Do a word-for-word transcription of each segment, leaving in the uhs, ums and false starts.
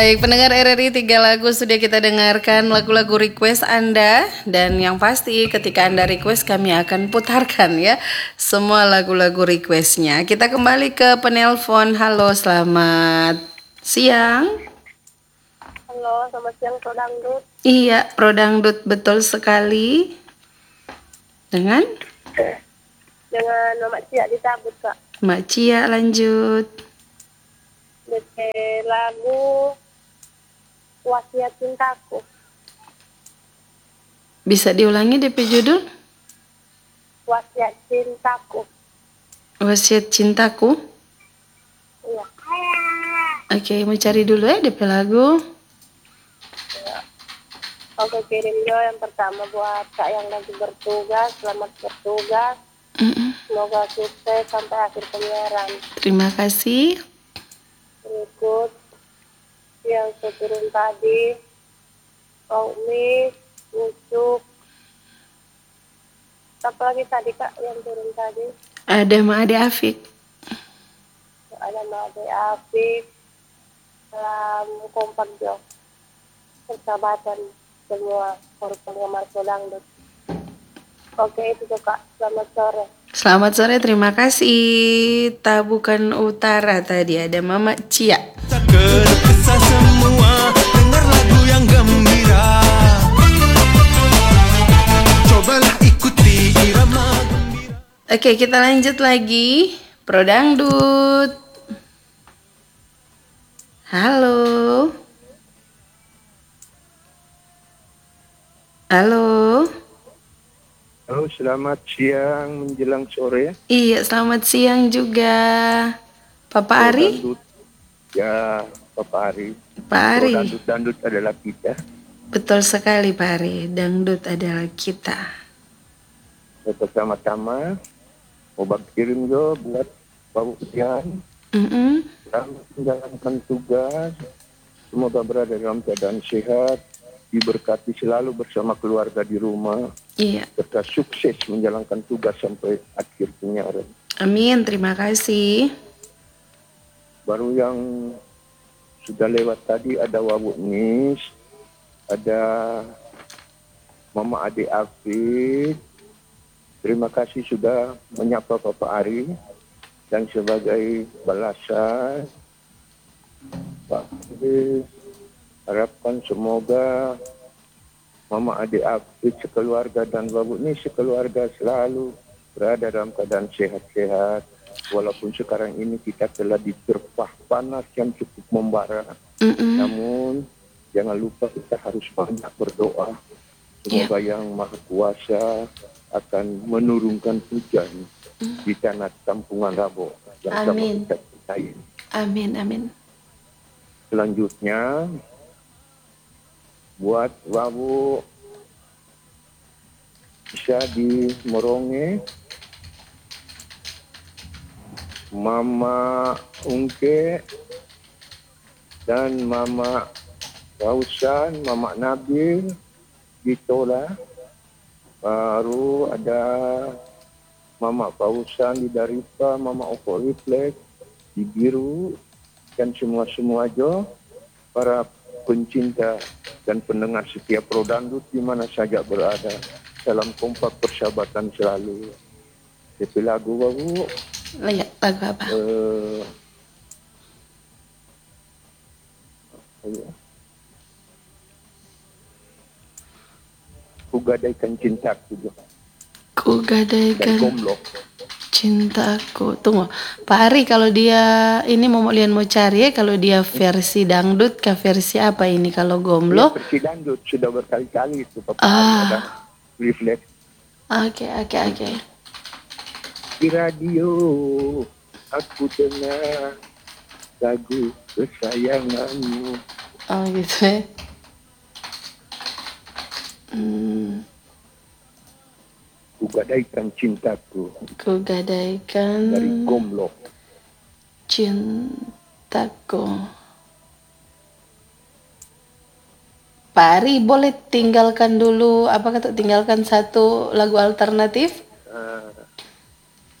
Baik, pendengar R R I, tiga lagu sudah kita dengarkan, lagu-lagu request Anda. Dan yang pasti ketika Anda request kami akan putarkan ya semua lagu-lagu requestnya. Kita kembali ke penelpon. Halo, selamat siang. Halo, selamat siang Pro Dangdut. Iya, Pro Dangdut, betul sekali. Dengan? Dengan Mama Cia disambut Kak. Mak Cia, lanjut. D P lagu Wasiat Cintaku. Bisa diulangi D P judul? Wasiat Cintaku. Wasiat Cintaku. Iya. Oke, mau cari dulu ya D P lagu. Ya. Oke, kirim jo yang pertama buat Kak yang lagi bertugas. Selamat bertugas. Mm-mm. Semoga sukses sampai akhir penyiaran. Terima kasih. Berikut yang seturun tadi, Omi, Ucup. Apa lagi tadi Kak yang turun tadi? Ada Ma Ade Afik. Ada Made Afik, dalam kompak jo, persahabatan semua penggemar Dangdut. Oke, itu tuh Kak. Selamat sore. Selamat sore, terima kasih. Tabukan Utara tadi ada Mama Cia. Kesah semua, dengar lagu yang gembira. Cobalah ikuti irama gembira. Oke, kita lanjut lagi. Pro Dangdut. Halo. Halo. Halo, selamat siang menjelang sore. Iya, selamat siang juga. Papa Ari? Dangdut. Ya, Papa Ari. Pak Ari. Dangdut, dangdut adalah kita. Betul sekali Pak Ari. Dangdut adalah kita. Pertama-tama, mau kirim jo buat Pak Ujian. Mm-mm. Selamat menjalankan tugas. Semoga berada dalam keadaan sehat. Diberkati selalu bersama keluarga di rumah. Iya. Serta sukses menjalankan tugas sampai akhir penyiaran. Amin, terima kasih. Baru yang sudah lewat tadi ada Wabu Nis, ada Mama Ade Afid. Terima kasih sudah menyapa Papa Ari, dan sebagai balasan Pak Ari harapkan semoga Mama Ade Afid sekeluarga dan Wabu Nis sekeluarga selalu berada dalam keadaan sehat-sehat. Walaupun sekarang ini kita telah diterpah panas yang cukup membara, Mm-mm. namun jangan lupa kita harus banyak berdoa. Semoga Yeah. Yang Maha Kuasa akan menurunkan hujan mm. di tanah kampungan Rabo yang sama Amin. kita cintai. Amin, amin. Selanjutnya buat Wabu bisa di Moronge, Mama Ungke dan Mama Rausan, Mama Nabil Gitola. Baru ada Mama Pausan di Daripa, Mama Oko Refleks di Biru, dan semua-semua jo para pencinta dan pendengar setiap Pro Dangdut di mana saja berada. Salam kompak persahabatan selalu. D P lagu Wabu. Lihat lagu apa? Uh, ya. Ku gadaikan cintaku juga. Ku Dan gadaikan Gomlo. cintaku. Tunggu, Pak Ari, kalau dia ini mau lian mau cari ya, kalau dia versi dangdut ke versi apa ini kalau Gomlo? Ya, versi dangdut sudah berkali-kali itu Papa Ah. ada refleks Oke, oke, oke. di radio. Aku dengar lagu kesayanganmu. Oh gitu ya. Hmm, Ku gadaikan cintaku ku gadaikan dari Gomlo. cintaku. Pak Ari, boleh tinggalkan dulu, apa kata tinggalkan satu lagu alternatif? Uh,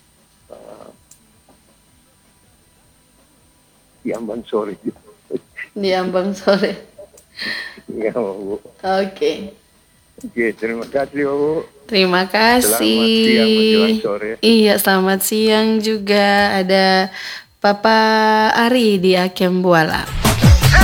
uh, Di Amban sore. Di Ambang sore. Ya, Bu. Oke. Oke, terima kasih, Bu. Terima kasih. Selamat siang menjelang sore. Iya, selamat siang juga. Ada Papa Ari di Akem Buala.